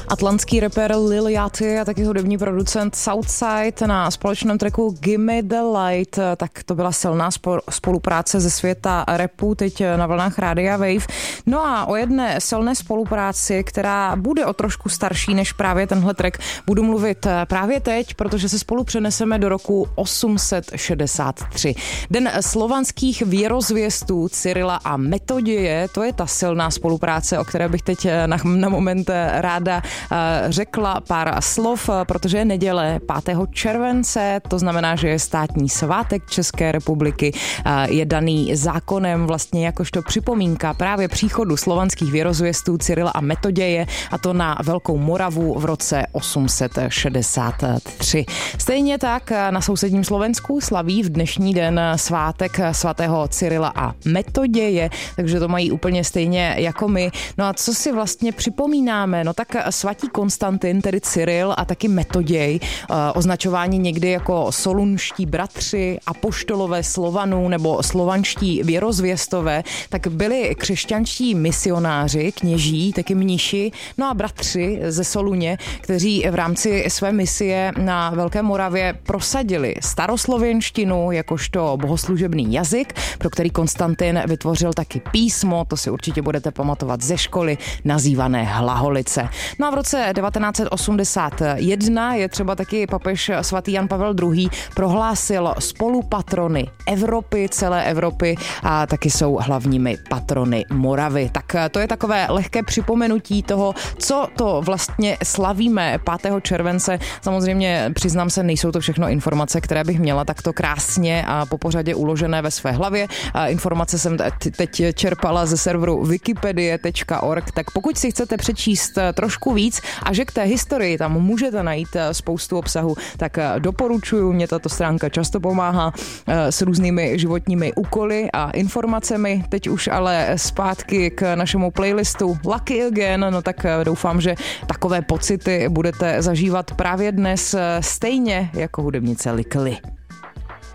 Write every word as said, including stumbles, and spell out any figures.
Atlantský rapper Lil Yachty a taky hudební producent Southside na společném tracku Gimme the Light. Tak to byla silná spolupráce ze světa rapu, teď na vlnách Rádia Wave. No a o jedné silné spolupráci, která bude o trošku starší než právě tenhle track, budu mluvit právě teď, protože se spolu přeneseme do roku osm set šedesát tři. Den slovanských věrozvěstů Cyrila a Metoděje, to je ta silná spolupráce, o které bych teď na, na moment ráda řekla pár slov, protože je neděle pátého července, to znamená, že je státní svátek České republiky, je daný zákonem vlastně jakožto připomínka právě příchodu slovanských věrozvěstů Cyrila a Metoděje, a to na Velkou Moravu v roce osm set šedesát tři. Stejně tak na sousedním Slovensku slaví v dnešní den svátek svatého Cyrila a Metoděje, takže to mají úplně stejně jako my. No a co si vlastně připomínáme? No tak svatí Konstantin, tedy Cyril, a taky Metoděj, označování někdy jako solunští bratři, apoštolové Slovanů nebo slovanští věrozvěstové, tak byli křesťanští misionáři, kněží, taky mniši, no a bratři ze Soluně, kteří v rámci své misie na Velké Moravě prosadili staroslovenštinu jakožto bohoslužebný jazyk, pro který Konstantin vytvořil taky písmo, to si určitě budete pamatovat ze školy, nazývané hlaholice. No a v roce devatenáct set osmdesát jedna je třeba taky papež svatý Jan Pavel druhý. prohlásil spolupatrony Evropy, celé Evropy, a taky jsou hlavními patrony Moravy. Tak to je takové lehké připomenutí toho, co to vlastně slavíme pátého července. Samozřejmě přiznám se, nejsou to všechno informace, které bych měla takto krásně a po pořadě uložené ve své hlavě. Informace jsem teď čerpala ze serveru wikipedie tečka org, tak pokud si chcete přečíst trošku víc a že k té historii tam můžete najít spoustu obsahu, tak doporučuju, mě tato stránka často pomáhá s různými životními úkoly a informacemi. Teď už ale zpátky k našemu playlistu Lucky Again, no tak doufám, že takové pocity budete zažívat právě dnes stejně jako hudebnice Likely.